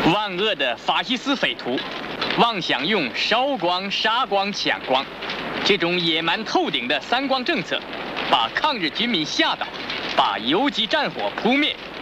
万恶的法西斯匪徒，妄想用烧光、杀光、抢光这种野蛮透顶的三光政策，把抗日军民吓倒，把游击战火扑灭。